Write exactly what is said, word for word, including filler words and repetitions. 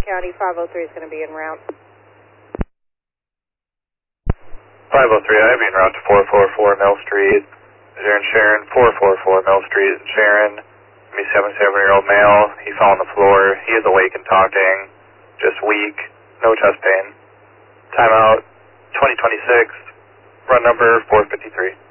County, five oh three is going to be en route. five oh three, I have you en route to four four four Mill Street. Zero and Sharon, four four four Mill Street. Sharon, seventy-seven-year-old male. He fell on the floor. He is awake and talking. Just weak. No chest pain. Timeout, twenty twenty-six. Run number four fifty-three.